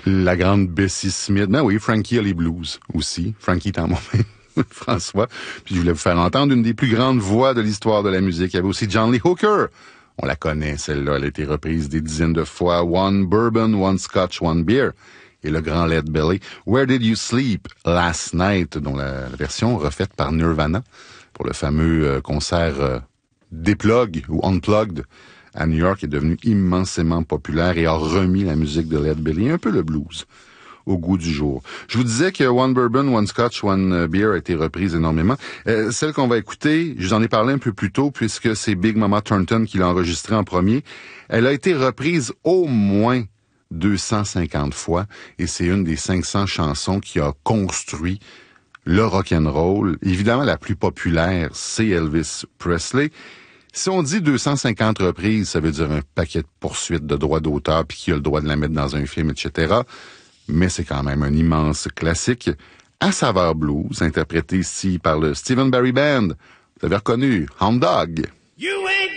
La grande Bessie Smith. Ben oui, Frankie a les blues aussi. Frankie est en moi-même. François. Puis je voulais vous faire entendre une des plus grandes voix de l'histoire de la musique. Il y avait aussi John Lee Hooker. On la connaît, celle-là. Elle a été reprise des dizaines de fois. One Bourbon, One Scotch, One Beer. Et le grand Led Belly. Where Did You Sleep Last Night, dont la version refaite par Nirvana pour le fameux concert Deplug ou Unplugged à New York est devenu immensément populaire et a remis la musique de Led Belly, un peu le blues, au goût du jour. Je vous disais que One Bourbon, One Scotch, One Beer a été reprise énormément. Celle qu'on va écouter, je vous en ai parlé un peu plus tôt puisque c'est Big Mama Thornton qui l'a enregistrée en premier. Elle a été reprise au moins 250 fois et c'est une des 500 chansons qui a construit le rock'n'roll. Évidemment, la plus populaire, c'est Elvis Presley. Si on dit 250 reprises, ça veut dire un paquet de poursuites de droits d'auteur puis qui a le droit de la mettre dans un film, etc. Mais c'est quand même un immense classique à saveur blues, interprété ici par le Stephen Barry Band. Vous avez reconnu Hound Dog.